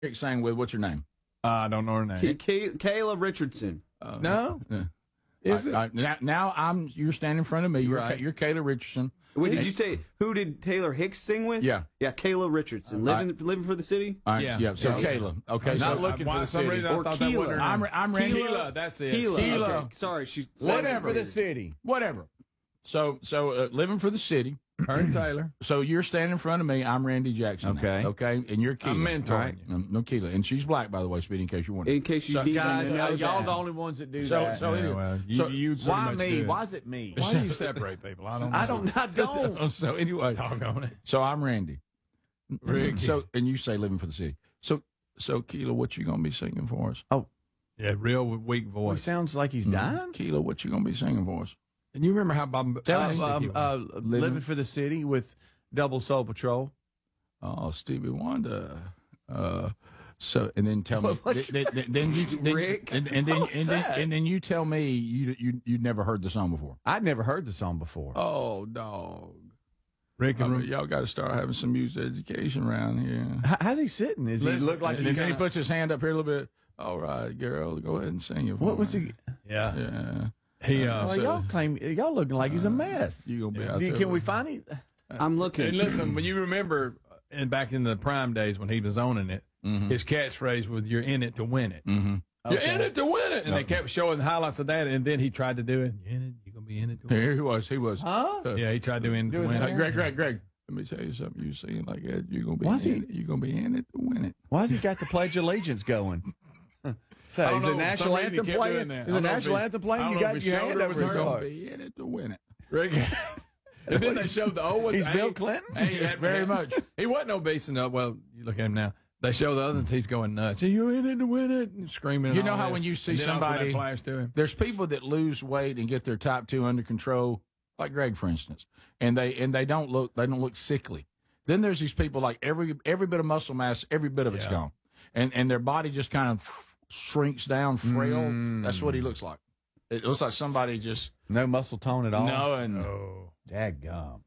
sang with, what's her name? I don't know her name. Kayla Richardson. No? Is it? Now you're standing in front of me. You're Kayla Richardson. Wait, did you say, who did Taylor Hicks sing with? Yeah. Yeah, Kayla Richardson. Living for the City? Yeah. So Kayla. Okay. Not looking for the some city. reason I Or thought that Keela. wasn't her name. I'm Randy. Keela, that's it. Keela. Keela. Okay. Sorry, she. Whatever. For the city. Whatever. So living for the city. Her and Taylor. So you're standing in front of me. I'm Randy Jackson. Okay. Now, okay. And you're Keela. I'm mentoring you. No, Keela. And she's black, by the way, Speedy, in case you wonder. In case you need Guys, to know y'all that. the only ones that do So- that. so- Yeah, well, So, you pretty why much me? do. Why is it me? Why do you separate people? I don't know. I don't. So anyway. Doggone it. So I'm Randy. Ricky. So and you say living for the city. So Keela, what you gonna be singing for us? Yeah, real weak He voice. sounds like he's dying. Keela, what you gonna be singing for us? And you remember how Bob Living for the city with Double Soul Patrol. Oh, Stevie Wonder. So and then tell me. Then you Rick? and then you tell me you'd never heard the song before. I'd never heard the song before. Oh, dog. Rick and Y'all got to start having some music education around here. How's he sitting? Does he Listen, look like And he's then he gonna, puts his hand up here a little bit. All right, girl, go ahead and sing it for what me. was he? Yeah. Yeah. He Well, So- y'all claim y'all looking like he's a mess. You gonna be out there? Can we find him? I'm looking. And listen, when you remember back in the prime days when he was owning it, Mm-hmm. his catchphrase was "You're in it to win it." Mm-hmm. You're in it to win it, and they kept showing the highlights of that. And then he tried to do it. You're in it. You're gonna be in it to win Here he was. He was. Huh? it. Yeah, he tried to do it to win it. Greg. Let me tell you something. You sing like that, you're gonna be. Why's in it. You're gonna be in it to win it. Why's he got the Pledge of Allegiance going? So I don't is the know, for national some reason anthem he kept playing? doing that. Is I the don't know if national he- anthem I playing? don't You know got if his your hand shoulder over was his hurt. You're heart. gonna be in it to win it. Rick. And then they showed the old ones. He's Bill Clinton? Hey, he had- Very much. He wasn't no beasting up. Well, you look at him now. They show the other ones. He's going nuts. You're in it to win it, and screaming. You and know all how that. when you see And then also that somebody- flash to him. There's people that lose weight and get their type 2 under control, like Greg, for instance, and they don't look sickly. Then there's these people like every bit of muscle mass, every bit of it's Yeah. gone, and their body just kind of shrinks down, frail. That's what he looks like. It looks like somebody just No muscle tone at all. no and Oh. Dadgum.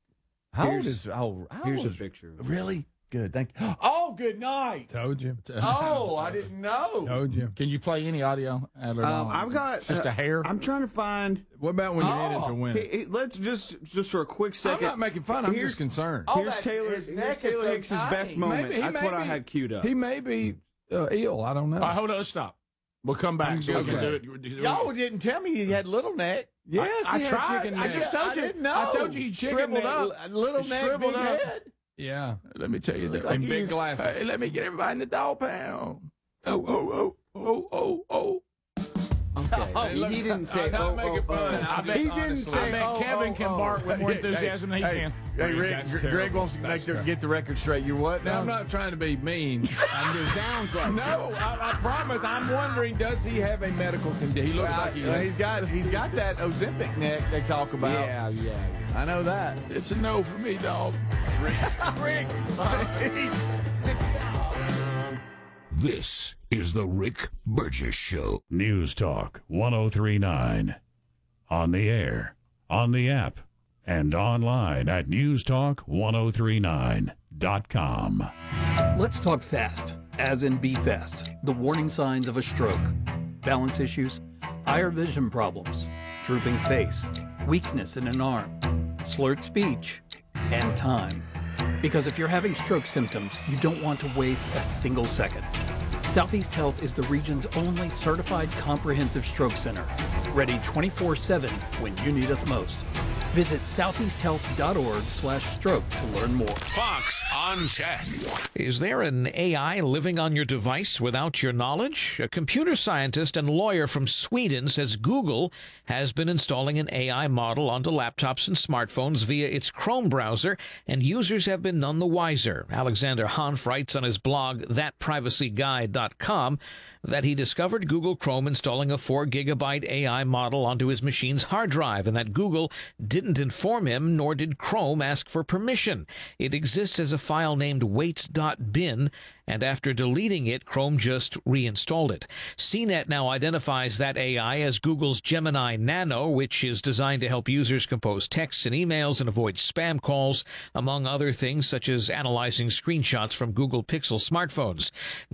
How old is? How Here's old a is- picture. Really good. Thank you. Oh, good night. Told you. Oh, I didn't know. Told you. Can you play any audio? Adler, I've got just a hair. I'm trying to find. What about when you're in it to win it? Hey, let's just for a quick I'm second. not making fun. I'm Here's- just concerned. Oh, Here's that's- Taylor's. his Here's neck is Taylor so Hicks's tiny. best moment. He That's may what I be- had queued up. He may be ill. I don't know. All right, hold on. Let's stop. We'll come back so we can do it. Y'all didn't tell me he had little neck. Yes, I he had tried. chicken I neck. just told I you. didn't know. I told you he Chicken shriveled neck, up. little He neck, shriveled big up. head. Yeah. Let me tell you that. And big glasses. Hey, let me get everybody in the dog pound. Oh. Okay. He didn't say. I'm not making fun. I bet, He didn't say. I bet Kevin can bark with more enthusiasm than he can. Hey, Rick, That's Greg terrible. wants to That's get the record straight. You're what No, now? I'm not trying to be mean. I'm just Sounds like. no. I promise. I'm wondering, does he have a medical condition? He looks like he Well, does. he's got that Ozempic neck they talk about. Yeah. I know that. It's a no for me, dog. Rick, This is the Rick Burgess Show. News Talk 1039. On the air, on the app, and online at newstalk1039.com. Let's talk fast, as in be fast. The warning signs of a stroke: balance issues, higher vision problems, drooping face, weakness in an arm, slurred speech, and time. Because if you're having stroke symptoms, you don't want to waste a single second. Southeast Health is the region's only certified comprehensive stroke center, ready 24/7 when you need us most. Visit southeasthealth.org/stroke to learn more. Fox on Tech. Is there an AI living on your device without your knowledge? A computer scientist and lawyer from Sweden says Google has been installing an AI model onto laptops and smartphones via its Chrome browser, and users have been none the wiser. Alexander Hanf writes on his blog, ThatPrivacyGuide.com, that he discovered Google Chrome installing a 4 gigabyte AI model onto his machine's hard drive, and that Google didn't didn't inform him, nor did Chrome ask for permission. It exists as a file named weights.bin, and after deleting it, Chrome just reinstalled it. CNET now identifies that AI as Google's Gemini Nano, which is designed to help users compose texts and emails and avoid spam calls, among other things such as analyzing screenshots from Google Pixel smartphones.